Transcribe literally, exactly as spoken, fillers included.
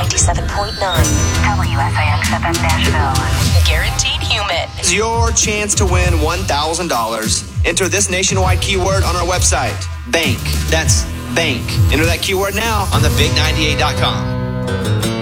ninety-seven point nine. W S I X F M Nashville. Guaranteed human. It's your chance to win one thousand dollars. Enter this nationwide keyword on our website. Bank. That's bank. Enter that keyword now on the big ninety-eight dot com.